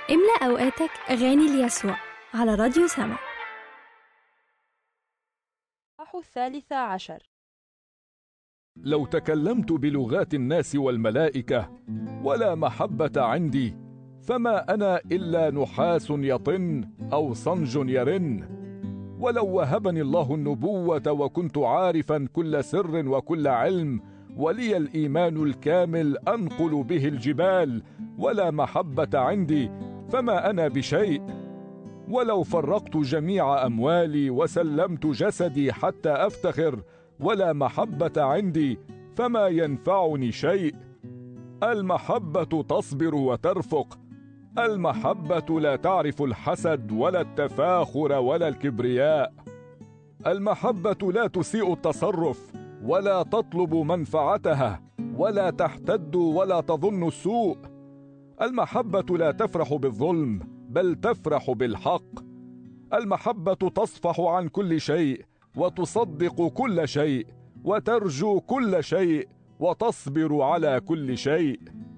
املأ أوقاتك أغاني ليسوع على راديو سما. الثالث عشر. لو تكلمت بلغات الناس والملائكة ولا محبة عندي فما أنا إلا نحاس يطن أو صنج يرن. ولو وهبني الله النبوة وكنت عارفا كل سر وكل علم ولي الإيمان الكامل أنقل به الجبال ولا محبة عندي فما أنا بشيء. ولو فرقت جميع أموالي وسلمت جسدي حتى أفتخر ولا محبة عندي فما ينفعني شيء. المحبة تصبر وترفق. المحبة لا تعرف الحسد ولا التفاخر ولا الكبرياء. المحبة لا تسيء التصرف ولا تطلب منفعتها ولا تحتد ولا تظن السوء. المحبة لا تفرح بالظلم بل تفرح بالحق. المحبة تصفح عن كل شيء وتصدق كل شيء وترجو كل شيء وتصبر على كل شيء.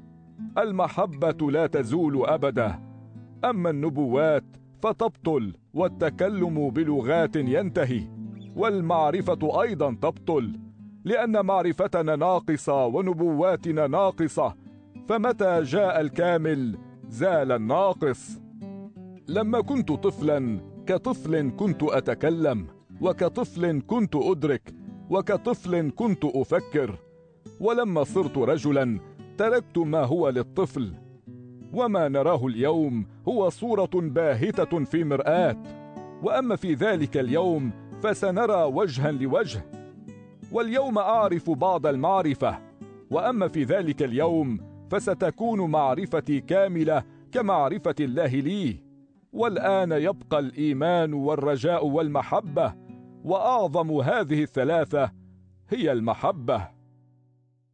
المحبة لا تزول أبدا. أما النبوات فتبطل والتكلم بلغات ينتهي والمعرفة أيضا تبطل لأن معرفتنا ناقصة ونبواتنا ناقصة. فمتى جاء الكامل زال الناقص. لما كنت طفلا كطفل كنت أتكلم وكطفل كنت أدرك وكطفل كنت أفكر. ولما صرت رجلا تركت ما هو للطفل. وما نراه اليوم هو صورة باهتة في مرآة. وأما في ذلك اليوم فسنرى وجها لوجه. واليوم أعرف بعض المعرفة وأما في ذلك اليوم فستكون معرفتي كاملة كمعرفة الله لي. والآن يبقى الإيمان والرجاء والمحبة وأعظم هذه الثلاثة هي المحبة.